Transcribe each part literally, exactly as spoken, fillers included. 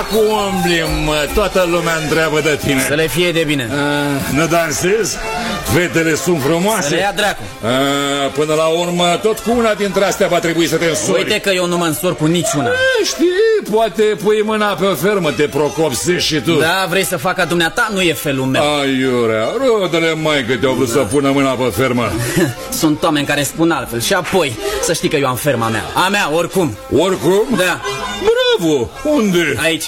dracu umbli, mă? Toată lumea întreabă de tine. Să le fie de bine. A, nu dansezi? Fetele sunt frumoase. Să le ia dracu. A, până la urmă, tot cu una dintre astea va trebui să te însori. Uite că eu nu mă însor cu niciuna. A, știi, poate pui mâna pe o fermă, te procopsești și tu. Da, vrei să fac ca dumneata? Nu e felul meu. Aiurea, rodele mai că te-au vrut da. să pună mâna pe fermă. Sunt oameni care spun altfel. Și apoi, să știi că eu am ferma mea. A mea, oricum. Oricum? Da. Bravo! Unde? Aici.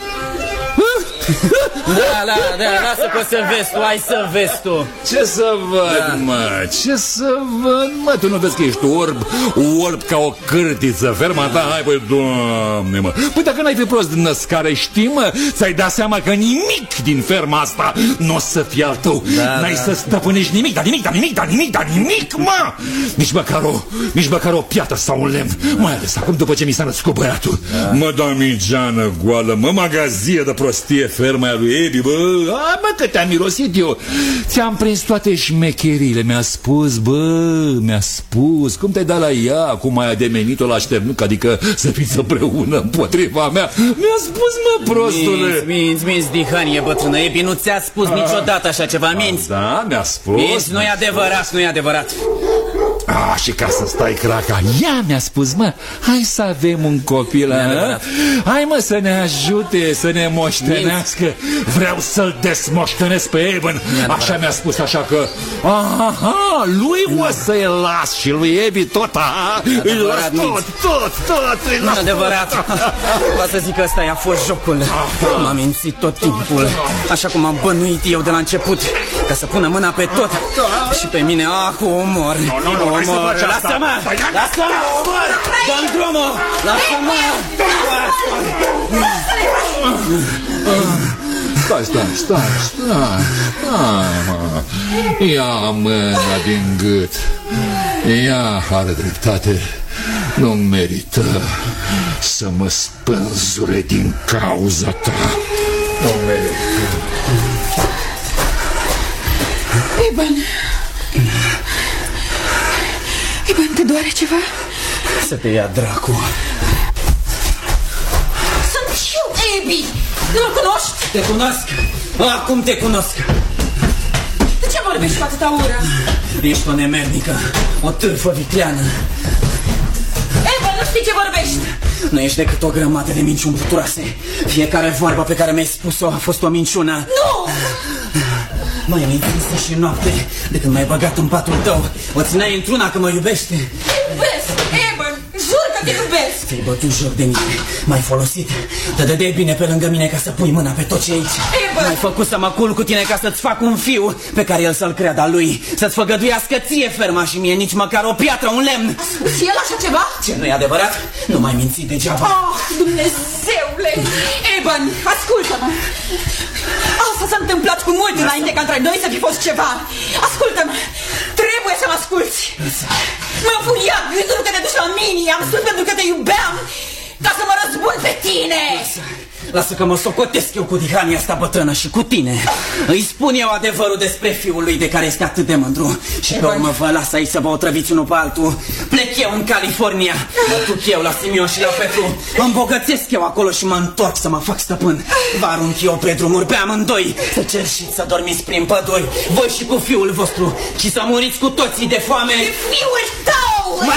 Da, da, da, lasă că o să vezi tu, hai să vezi tu. Ce să văd, da. mă, ce să văd, mă, tu nu vezi că ești orb, orb ca o cârtiță, ferma ta, hai, păi, Doamne, mă. Păi dacă n-ai fi prost din născare, știi, mă, ți-ai dat seama că nimic din ferma asta nu o să fie al tău. Da, N-ai da. să stăpânești nimic, dar nimic, dar nimic, dar nimic, dar nimic, mă. Nici măcar o, nici măcar o piatră sau un lemn, mai ales acum după ce mi s-a născut băiatul. Da. Mă, damigeană goală, mă, magazie de prostie ferma aia lui Ebi, bă, a, bă, că te-am mirosit eu. Ți-am prins toate șmecherile, mi-a spus, bă, mi-a spus, cum te-ai dat la ea, cum ai ademenit-o la așternuc, adică să fiți împreună împotriva mea. Mi-a spus, mă, prostule. Minți, minți, minți, dihanie bătrână, Ebi, nu ți-a spus a, niciodată așa ceva, minți. Da, mi-a spus. Minți, nu-i adevărat, nu-i adevărat. Ah, și ca să stai craca, ea mi-a spus, mă, hai să avem un copil, hai, mă, să ne ajute, să ne moștenească. Vreau să-l desmoștenesc pe Evan. Așa mi-a spus, așa că aha, lui o să-i las și lui Ebi tot, aha, îi las tot, tot, tot, îi las tot. Adevărat. Va să zic că ăsta i-a fost jocul. M-a mințit tot timpul, așa cum am bănuit eu de la început, ca să pună mâna pe tot. Și pe mine, ah, cu umor. Omor, lasă-mă! Lasă-mă, omor! Dă-mi drumul! Lasă-mă! Stai, stai, stai, stai, stai, mă. Ia mâna din gât. Ea are dreptate. Nu merită să mă spânzure din cauza ta. Nu merită. Evan, Evan, te doare ceva? Să te ia dracu. Sunt eu, Ebi! Nu-l cunoști? Te cunosc? Acum te cunosc. De ce vorbești cu atâta ură? Ești o nemernică, o târfă vicleană. Evan, nu știi ce vorbești? Nu ești decât o grămadă de minciuni puturoase. Fiecare vorbă pe care mi-ai spus-o a fost o minciună. Nu! M-ai mințit și noapte de când m-ai băgat în patul tău. O țineai într-una că mă iubește. Te iubesc, Evan, jur că te iubesc. Ți-ai bătut joc de mine, m-ai folosit. Te dădeai bine pe lângă mine ca să pui mâna pe tot ce e aici. M-ai făcut să mă culc cu tine ca să-ți fac un fiu pe care el să-l creadă al lui. Să-ți făgăduiască ție ferma și mie nici măcar o piatră, un lemn. A spus el așa ceva? Ce, nu-i adevărat? Nu m-ai mințit degeaba. Oh, Dumnezeule! Evan, ascultă-mă! Asta s-a întâmplat cu mult înainte ca între noi să fi fost ceva. Ascultă-mă! Trebuie să mă asculți! M-am furiat gândul că te duci la mine. Am spus pentru că te iubeam, ca să mă răzbun pe tine. Lasă, lasă că mă socotesc eu cu dihania asta bătrână și cu tine. Îi spun eu adevărul despre fiul lui de care este atât de mândru. Și pe urmă vă las aici să vă otrăviți unul pe altul. Plec eu în California, mă duc eu la Simion și la Petru. Mă îmbogățesc eu acolo și mă întorc să mă fac stăpân. Vă arunc eu pe drumuri pe amândoi, să cerșiți, să dormiți prin păduri, voi și cu fiul vostru, și să muriți cu toții de foame. Fiul tău! Mai